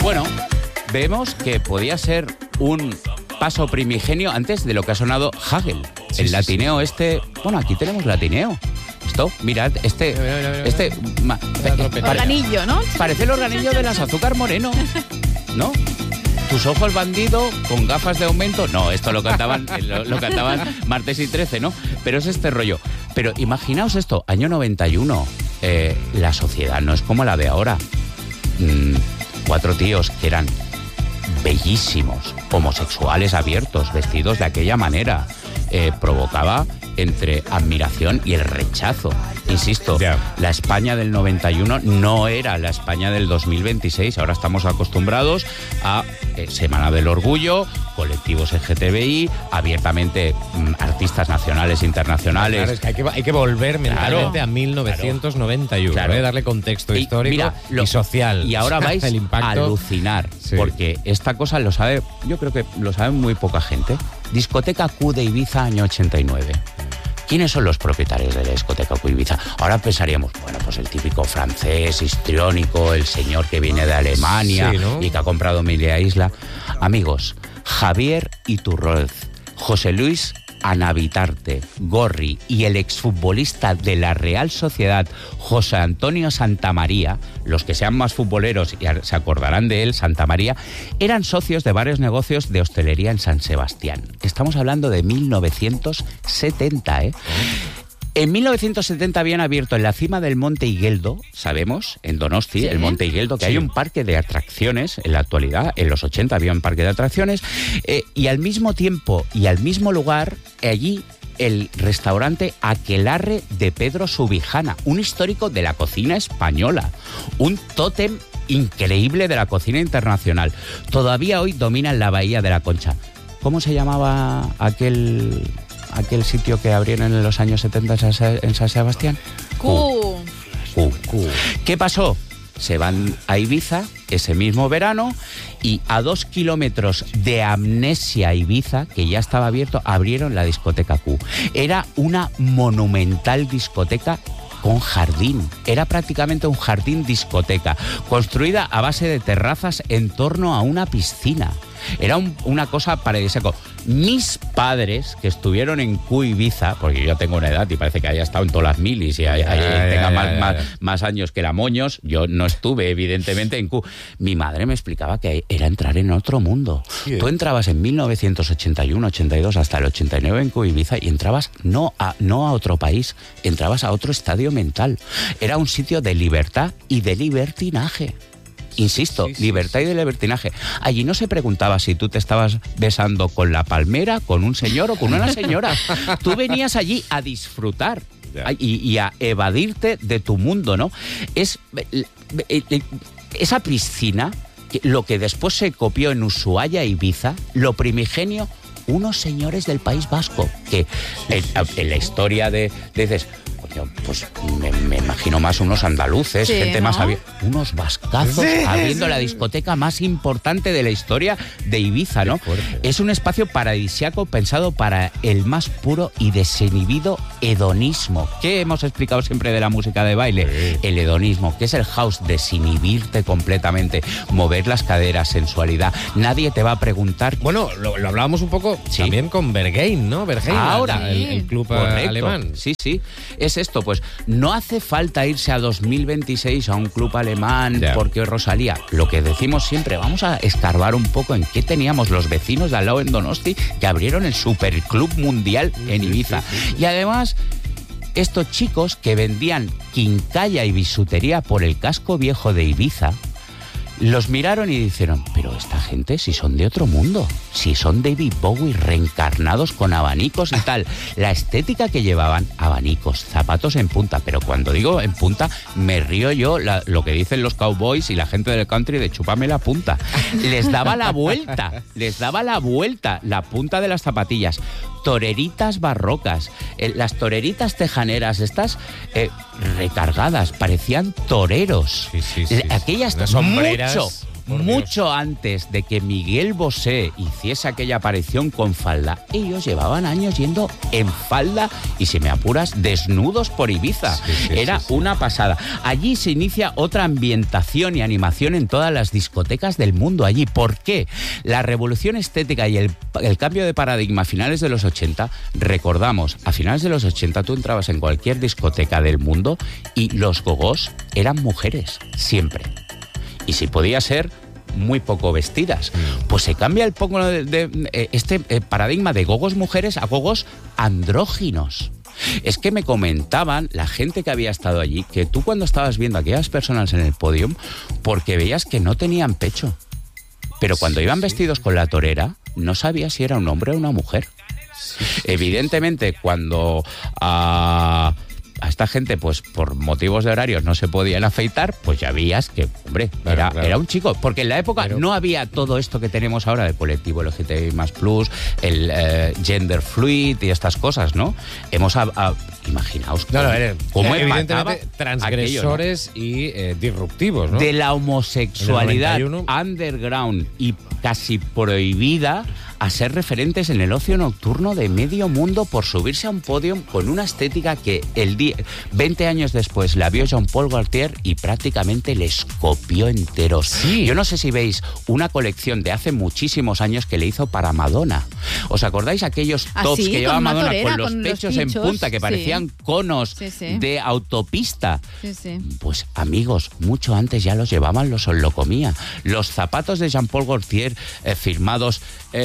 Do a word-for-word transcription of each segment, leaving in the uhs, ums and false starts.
Bueno, vemos que podía ser un paso primigenio antes de lo que ha sonado Hagel. Sí, el sí, latineo sí. este... Bueno, aquí tenemos latineo. Esto, mirad, este... Mira, mira, mira, este ma, organillo, ¿no? Parece el organillo de las Azúcar Moreno, ¿no? Tus ojos bandido con gafas de aumento. No, esto lo cantaban, lo, lo cantaban Martes y trece, ¿no? Pero es este rollo. Pero imaginaos esto, año noventa y uno. Eh, la sociedad no es como la de ahora. Mm, cuatro tíos que eran bellísimos, homosexuales abiertos, vestidos de aquella manera. Eh, provocaba entre admiración y el rechazo. Insisto, yeah. la España del noventa y uno no era la España del dos mil veintiséis. Ahora estamos acostumbrados a eh, Semana del Orgullo, colectivos L G T B I, abiertamente mm, artistas nacionales e internacionales. Claro, es que hay que, hay que volver mentalmente claro, a mil novecientos noventa y uno, claro. ¿eh? Darle contexto y, histórico mira, lo, y social. Y ahora vais el impacto, a alucinar, sí. porque esta cosa lo sabe, yo creo que lo sabe muy poca gente. Discoteca Q de Ibiza, año ochenta y nueve. ¿Quiénes son los propietarios de la discoteca Q Ibiza? Ahora pensaríamos, bueno, pues el típico francés, histriónico, el señor que viene de Alemania sí, ¿no? y que ha comprado media isla. Amigos, Javier Iturroz, José Luis Anavitarte, Gorri y el exfutbolista de la Real Sociedad, José Antonio Santamaría, los que sean más futboleros y se acordarán de él, Santamaría, eran socios de varios negocios de hostelería en San Sebastián. Estamos hablando de mil novecientos setenta, ¿eh? En mil novecientos setenta habían abierto en la cima del Monte Igueldo, sabemos, en Donosti, ¿sí? el Monte Igueldo, que sí. hay un parque de atracciones en la actualidad. En los ochenta había un parque de atracciones. Eh, y al mismo tiempo y al mismo lugar, allí el restaurante Aquelarre de Pedro Subijana, un histórico de la cocina española, un tótem increíble de la cocina internacional. Todavía hoy domina en la Bahía de la Concha. ¿Cómo se llamaba aquel... aquel sitio que abrieron en los años setenta en San Sebastián? Q. Q. Q. ¿Qué pasó? Se van a Ibiza ese mismo verano y a dos kilómetros de Amnesia Ibiza, que ya estaba abierto, abrieron la discoteca Q. Era una monumental discoteca con jardín. Era prácticamente un jardín discoteca, construida a base de terrazas en torno a una piscina. Era un, una cosa paradisíaca. Mis padres, que estuvieron en Q Ibiza, porque yo tengo una edad y parece que haya estado en todas las milis y hay, hay, ay, tenga ay, más, ay, más, más años que la Moños, yo no estuve evidentemente en Q. Mi madre me explicaba que era entrar en otro mundo. Sí. Tú entrabas en mil novecientos ochenta y uno, ochenta y dos hasta el ochenta y nueve en Q Ibiza y entrabas no a, no a otro país, entrabas a otro estadio mental. Era un sitio de libertad y de libertinaje. Insisto, sí, sí, libertad sí. y de libertinaje. Allí no se preguntaba si tú te estabas besando con la palmera, con un señor o con una señora. Tú venías allí a disfrutar yeah. y, y a evadirte de tu mundo, ¿no? Es esa piscina, lo que después se copió en Ushuaia e Ibiza, lo primigenio, unos señores del País Vasco, que en, en la historia de, de dices, pues me, me imagino más unos andaluces, sí, gente ¿no? más abier... unos vascazos sí, abriendo sí. la discoteca más importante de la historia de Ibiza, ¿no? Es un espacio paradisíaco pensado para el más puro y desinhibido hedonismo. ¿Qué hemos explicado siempre de la música de baile? Sí. El hedonismo, que es el house, desinhibirte completamente, mover las caderas, sensualidad. Nadie te va a preguntar. Bueno, lo, lo hablábamos un poco sí. también con Berghain, ¿no? Berghain, ahora el, el club correcto. alemán. Sí, sí. Es esto, pues no hace falta irse a dos mil veintiséis a un club alemán yeah. porque Rosalía. Lo que decimos siempre, vamos a escarbar un poco en qué teníamos los vecinos de al lado en Donosti que abrieron el Superclub Mundial en Ibiza. Sí, sí, sí. Y además, estos chicos que vendían quincalla y bisutería por el casco viejo de Ibiza, los miraron y dijeron, pero esta gente si son de otro mundo, si son David Bowie reencarnados con abanicos y tal. La estética que llevaban, abanicos, zapatos en punta, pero cuando digo en punta me río yo la, lo que dicen los cowboys y la gente del country de chúpame la punta. Les daba la vuelta, les daba la vuelta, la punta de las zapatillas. Toreritas barrocas, eh, las toreritas tejaneras estas eh, recargadas, parecían toreros. Sí, sí, sí, Aquellas unas sombreras. Mucho, Por mucho Dios. antes de que Miguel Bosé hiciese aquella aparición con falda, ellos llevaban años yendo en falda y, si me apuras, desnudos por Ibiza. Sí, sí, Era sí, sí. una pasada. Allí se inicia otra ambientación y animación en todas las discotecas del mundo allí. ¿Por qué? La revolución estética y el, el cambio de paradigma a finales de los ochenta, recordamos, a finales de los ochenta tú entrabas en cualquier discoteca del mundo y los gogós eran mujeres, siempre. Y si podía ser, muy poco vestidas. Pues se cambia el poco de, de, de este eh, paradigma de gogos mujeres a gogos andróginos. Es que me comentaban la gente que había estado allí que tú, cuando estabas viendo a aquellas personas en el podio, porque veías que no tenían pecho, pero cuando Sí, iban sí. vestidos con la torera no sabías si era un hombre o una mujer. Sí, sí, Evidentemente, cuando a, a esta gente, pues por motivos de horarios, no se podían afeitar, pues ya veías que, hombre, Claro, era, claro. era un chico. Porque en la época Pero- no había todo esto que tenemos ahora del colectivo L G T B I más plus, el eh, gender fluid y estas cosas, ¿no? Hemos, a, a- imaginaos No, no, cómo, eran cómo evidentemente empataba transgresores aquello, y eh, disruptivos, ¿no? ¿no? De la homosexualidad En el noventa y uno. underground y casi prohibida a ser referentes en el ocio nocturno de medio mundo por subirse a un podio con una estética que el día, veinte años después la vio Jean-Paul Gaultier y prácticamente les copió enteros. Sí. Yo no sé si veis una colección de hace muchísimos años que le hizo para Madonna. ¿Os acordáis aquellos Ah, tops sí, que con llevaba una Madonna torera, con los con los pechos en pinchos, punta que sí. parecían conos Sí, sí. de autopista? Sí, sí. Pues amigos, mucho antes ya los llevaban los Olocomía. Los zapatos de Jean-Paul Gaultier eh, firmados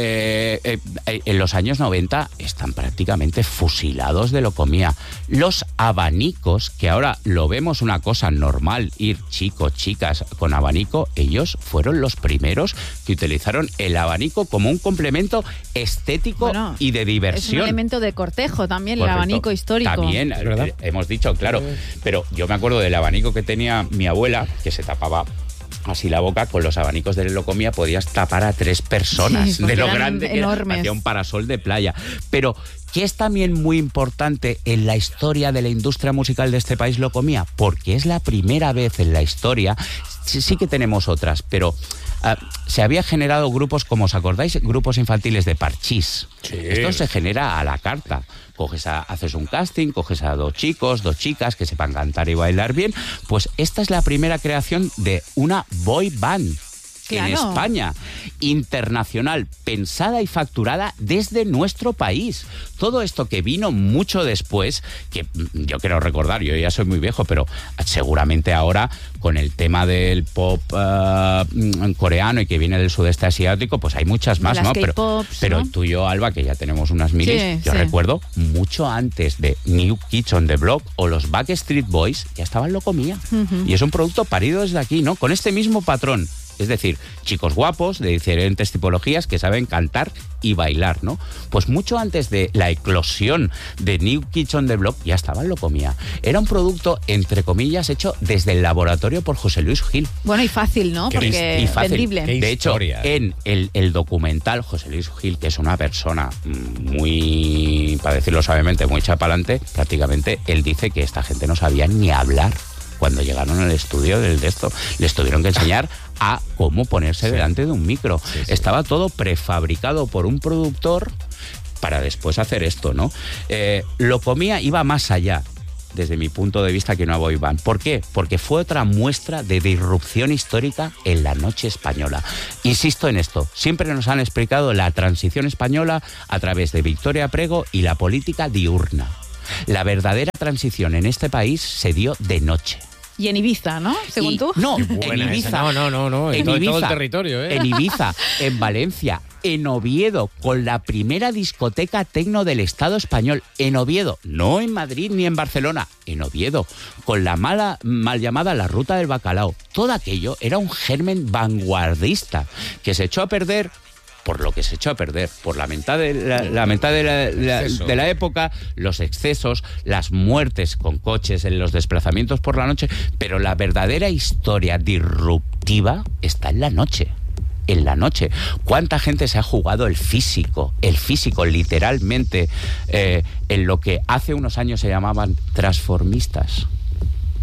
eh, eh, eh, en los años noventa están prácticamente fusilados de Locomía. Los abanicos, que ahora lo vemos una cosa normal, ir chicos, chicas con abanico, ellos fueron los primeros que utilizaron el abanico como un complemento estético Bueno, y de Es un diversión. elemento de cortejo también, el Correcto. abanico histórico. También, Es verdad. eh, hemos dicho, claro. Pero yo me acuerdo del abanico que tenía mi abuela, que se tapaba así la boca. Con los abanicos de Locomía podías tapar a tres personas, Sí, porque de lo eran grande que era. enormes. Hacía un parasol de playa. Pero, ¿qué es también muy importante en la historia de la industria musical de este país, Locomía? Porque es la primera vez en la historia, sí, sí que tenemos otras, pero uh, se había generado grupos, como os acordáis, grupos infantiles de parchís. Sí. Esto se genera a la carta. Coges a, haces un casting, coges a dos chicos, dos chicas que sepan cantar y bailar bien. Pues esta es la primera creación de una boy band. En Claro. España, internacional, pensada y facturada desde nuestro país. Todo esto que vino mucho después, que yo quiero recordar, yo ya soy muy viejo, pero seguramente ahora con el tema del pop uh, coreano y que viene del sudeste asiático, pues hay muchas más, Las ¿no? Pero, K-pops, pero ¿no? tú y yo, Alba, que ya tenemos unas milis, Sí, yo sí. recuerdo mucho antes de New Kids on the Block o los Backstreet Boys, ya estaban Locomía. Ujú. Y es un producto parido desde aquí, ¿no? Con este mismo patrón. Es decir, chicos guapos de diferentes tipologías que saben cantar y bailar, ¿no? Pues mucho antes de la eclosión de New Kids on the Block ya estaba Locomía. Era un producto, entre comillas, hecho desde el laboratorio por José Luis Gil. Bueno, y fácil, ¿no? Qué Porque Y fácil. vendible. Qué De hecho, historia, ¿eh? en el, el documental, José Luis Gil, que es una persona muy, para decirlo suavemente, muy chapalante, prácticamente él dice que esta gente no sabía ni hablar cuando llegaron al estudio del de esto. Les tuvieron que enseñar a cómo ponerse Sí. delante de un micro. Sí, sí. Estaba todo prefabricado por un productor para después hacer esto, ¿no? Eh, Locomía iba más allá, desde mi punto de vista, que una boy band. ¿Por qué? Porque fue otra muestra de disrupción histórica en la noche española. Insisto en esto, siempre nos han explicado la transición española a través de Victoria Prego y la política diurna. La verdadera transición en este país se dio de noche. Y en Ibiza, ¿no? Según Y- tú. No, Qué en buena esa. Ibiza. No, no, no, no. En, En todo, en todo el Ibiza. territorio, ¿eh? En Ibiza, en Valencia, en Oviedo, con la primera discoteca tecno del Estado español. En Oviedo, no en Madrid ni en Barcelona, en Oviedo, con la mala, mal llamada la Ruta del Bacalao. Todo aquello era un germen vanguardista que se echó a perder. Por lo que se echó a perder, por la mitad de la, la mitad de la, la- Exceso. de la época, los excesos, las muertes con coches, en los desplazamientos por la noche, pero la verdadera historia disruptiva está en la noche. En la noche. ¿Cuánta gente se ha jugado el físico? El físico, literalmente, eh, en lo que hace unos años se llamaban transformistas.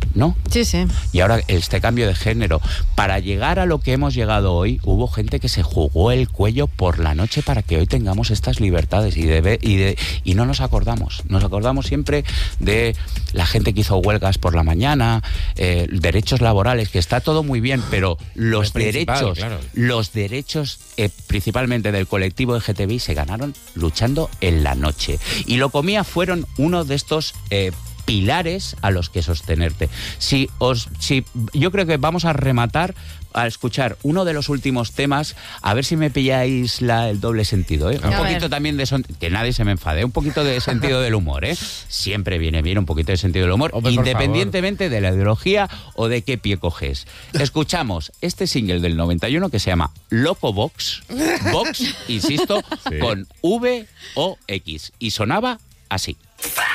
¿no? Sí, sí. Y ahora este cambio de género. Para llegar a lo que hemos llegado hoy, hubo gente que se jugó el cuello por la noche para que hoy tengamos estas libertades y, de, y, de, y no nos acordamos. Nos acordamos siempre de la gente que hizo huelgas por la mañana, eh, derechos laborales, que está todo muy bien, pero los derechos, claro. los derechos eh, principalmente del colectivo L G T B I se ganaron luchando en la noche. Y lo comía fueron uno de estos eh, pilares a los que sostenerte. Si os, si, yo creo que vamos a rematar a escuchar uno de los últimos temas, a ver si me pilláis la, el doble sentido, ¿eh? Un a poquito ver. también de son, que nadie se me enfade, un poquito de sentido del humor, ¿eh? Siempre viene bien un poquito de sentido del humor, Hombre, independientemente de la ideología o de qué pie coges. Escuchamos este single del noventa y uno que se llama Loco Vox, Vox, insisto, sí. con V O X, y sonaba así.